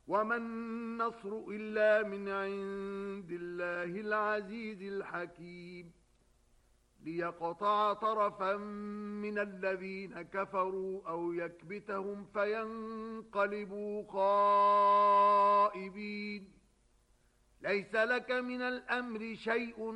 وما النصر إلا من عند الله العزيز الحكيم ليقطع طرفا من الذين كفروا أو يكبتهم فينقلبوا خائبين ليس لك من الأمر شيء